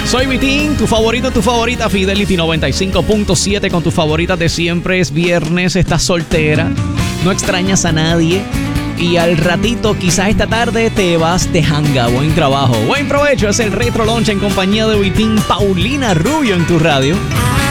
Soy Vitín, tu favorito, tu favorita, Fidelity 95.7 con tus favoritas de siempre. Es viernes, estás soltera, no extrañas a nadie y al ratito, quizás esta tarde, te vas de hanga. Buen trabajo, buen provecho. Es el Retro Lunch en compañía de Vitín. Paulina Rubio en tu radio.